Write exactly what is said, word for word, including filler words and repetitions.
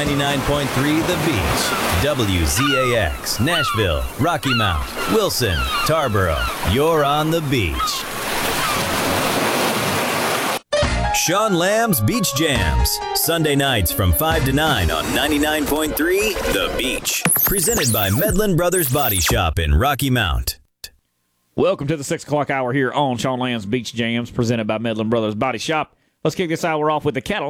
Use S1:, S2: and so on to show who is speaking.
S1: ninety-nine point three The Beach. W Z A X, Nashville, Rocky Mount, Wilson, Tarboro. You're on the beach. Sean Lamb's Beach Jams. Sunday nights from five to nine on ninety-nine point three The Beach. Presented by Medlin Brothers Body Shop in Rocky Mount.
S2: Welcome to the six o'clock hour here on Sean Lamb's Beach Jams, presented by Medlin Brothers Body Shop. Let's kick this hour off with the Cattle